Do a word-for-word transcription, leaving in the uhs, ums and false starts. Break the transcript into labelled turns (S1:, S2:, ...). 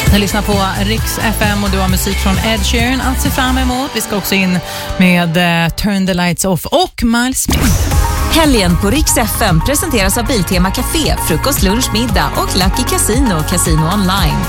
S1: Jag lyssnar på Rix F M och du har musik från Ed Sheeran att se fram emot. Vi ska också in med uh, Turn the Lights Off och Miles Smith.
S2: Helgen på Rix F M presenteras av Biltema Café, frukost, lunch, middag och Lucky Casino, Casino online.